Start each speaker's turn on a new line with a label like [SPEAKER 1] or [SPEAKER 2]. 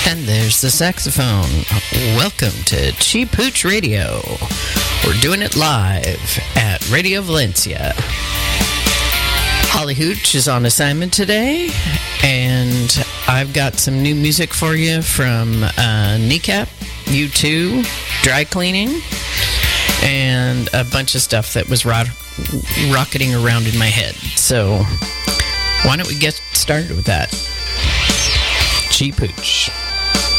[SPEAKER 1] And there's the saxophone. Welcome to Cheap Hooch Radio. We're doing it live at Radio Valencia. Holly Hooch is on assignment today, and I've got some new music for you from Kneecap, U2, Dry Cleaning, and a bunch of stuff that was rocketing around in my head. So why don't we get started with that? Cheap Hooch.